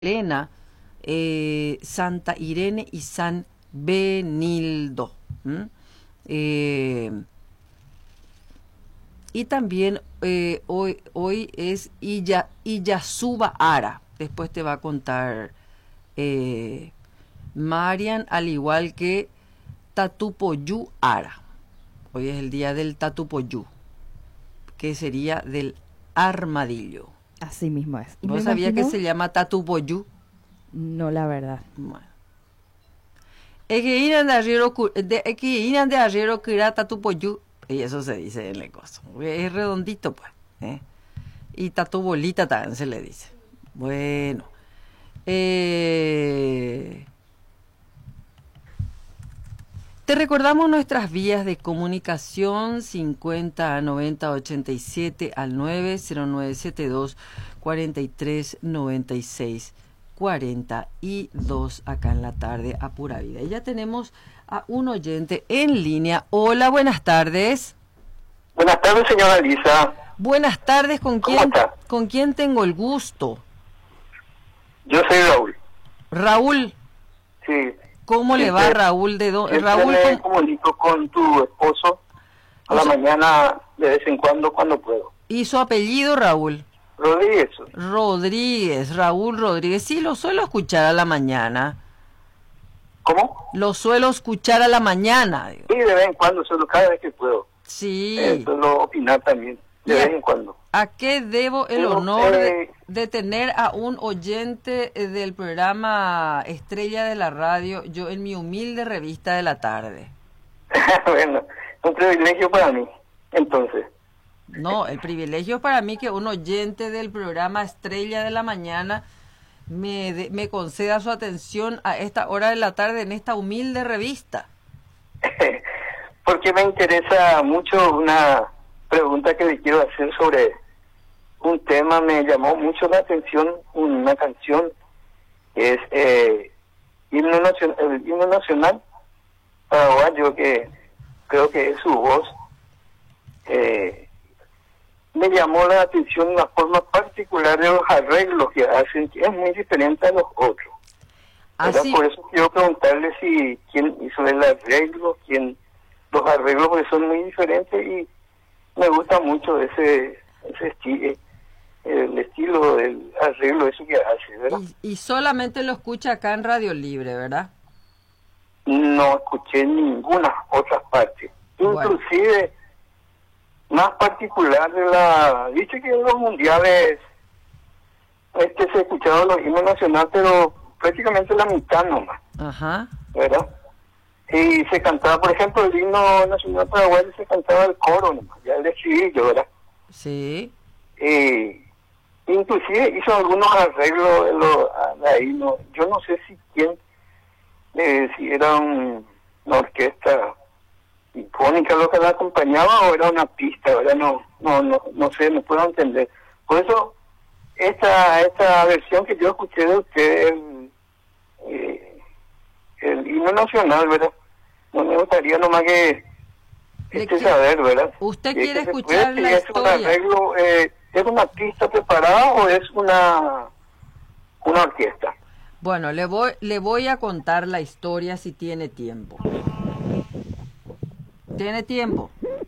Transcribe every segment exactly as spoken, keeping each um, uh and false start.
Elena, eh, Santa Irene y San Benildo. ¿Mm? Eh, y también eh, hoy, hoy es Iya, Iyasuba Ara. Después te va a contar eh, Marian, al igual que Tatupoyú Ara. Hoy es el día del Tatupoyú, que sería del armadillo. Así mismo es. ¿Y ¿Vos sabías imagino... que se llama Tatupoyú? No, la verdad. Bueno. Es que irán de arriero, es que irán de arriero que irá Tatupoyú. Y eso se dice en el coso. Es redondito, pues. ¿eh? Y tatubolita también se le dice. Bueno. Eh... Te recordamos nuestras vías de comunicación cincuenta noventa ochenta y siete al nueve cero nueve siete dos cuarenta y tres noventa y seis cuarenta y dos acá en la tarde a pura vida. Y ya tenemos a un oyente en línea. Hola, buenas tardes. Buenas tardes, señora Elisa. Buenas tardes, ¿con ¿Cómo quién, está? ¿con quién tengo el gusto? Yo soy Raúl. Raúl. Sí. ¿Cómo le va, Raúl? De do... Raúl, me comunico con tu esposo a la mañana de vez en cuando, cuando puedo. ¿Y su apellido, Raúl? Rodríguez. Rodríguez, Raúl Rodríguez. Sí, lo suelo escuchar a la mañana. ¿Cómo? Lo suelo escuchar a la mañana. Sí, de vez en cuando, solo cada vez que puedo. Sí. Eh, suelo opinar también, de vez en cuando. ¿A qué debo el Pero, honor eh, de, de tener a un oyente del programa Estrella de la Radio, yo en mi humilde revista de la tarde? Bueno, un privilegio para mí, entonces. No, el privilegio es para mí que un oyente del programa Estrella de la Mañana me, de, me conceda su atención a esta hora de la tarde en esta humilde revista. Porque me interesa mucho una pregunta que le quiero hacer sobre un tema. Me llamó mucho la atención una canción que es eh, himno nacional, el himno nacional paraguayo, que creo que es su voz. Eh, me llamó la atención la forma particular de los arreglos que hacen, que es muy diferente a los otros. Así... Por eso quiero preguntarle si quién hizo el arreglo, quién los arreglos, porque son muy diferentes y me gusta mucho ese ese estilo, el estilo del arreglo ese que hace, ¿verdad? Y, y solamente lo escucha acá en Radio Libre, ¿verdad? No escuché ninguna otra parte. Bueno. Inclusive, más particular de la... Dice que en los mundiales este se escuchaban los himnos nacionales, pero prácticamente la mitad nomás. Ajá. ¿Verdad? Y se cantaba, por ejemplo, el himno nacional paraguayo se cantaba el coro nomás, ya el estribillo, ¿verdad? Sí. Eh, inclusive hizo algunos arreglos de los ahí, no, yo no sé si quién, eh, si era un, una orquesta sinfónica lo que la acompañaba o era una pista, ¿verdad? No, no, no, no sé, no puedo entender. Por eso, esta, esta versión que yo escuché de usted, el, eh, el himno nacional, ¿verdad? No me gustaría nomás que este que, saber, ¿verdad? ¿Usted que, quiere que escuchar la es historia? Un arreglo, eh, ¿es una pista preparada o es una una orquesta? Bueno, le voy le voy a contar la historia si tiene tiempo. ¿Tiene tiempo?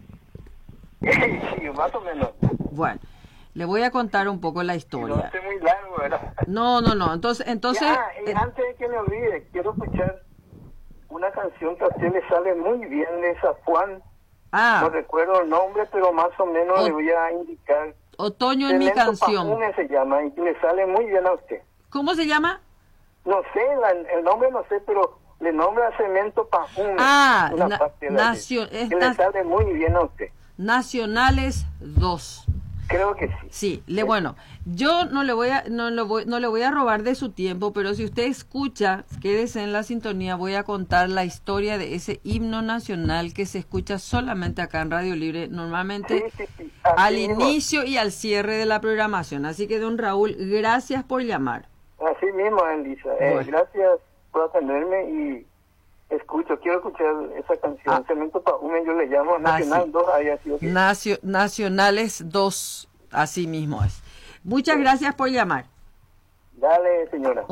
Sí, más o menos. Bueno, le voy a contar un poco la historia. No es muy largo, ¿verdad? No, no, no. Entonces, entonces. Ya, y eh, antes de que me olvide, quiero escuchar una canción que a usted le sale muy bien de San Juan. Ah. No recuerdo el nombre, pero más o menos o, le voy a indicar. Otoño en mi canción. Pajume se llama y que le sale muy bien a usted. ¿Cómo se llama? No sé, la, el nombre no sé, pero le nombra Cemento Pajume. Ah, una na, parte de nacio, que es, le sale muy bien a usted. Nacionales dos. Creo que sí. Sí, le, bueno, yo no le voy a no le voy no le voy a robar de su tiempo, pero si usted escucha, quédese en la sintonía, voy a contar la historia de ese himno nacional que se escucha solamente acá en Radio Libre, normalmente sí, sí, sí. al mismo. inicio y al cierre de la programación. Así que, don Raúl, gracias por llamar. Así mismo, Elisa. Eh, bueno. Gracias por atenderme y escucho, quiero escuchar esa canción. Ah. Cemento Pajume, yo le llamo Nacional dos, ahí ha sido que... Nacio, Nacionales dos, así mismo es. Muchas sí. gracias por llamar. Dale, señora.